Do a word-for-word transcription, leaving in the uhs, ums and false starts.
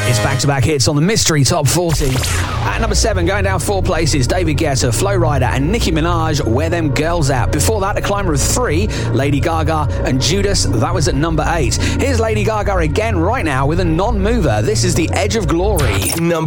It's back-to-back hits on the Mystery Top forty. At number seven, going down four places, David Guetta, Flo Rida and Nicki Minaj, Where Them Girls At. Before that, a climber of three, Lady Gaga and Judas. That was at number eight. Here's Lady Gaga again right now with a non-mover. This is The Edge of Glory. Number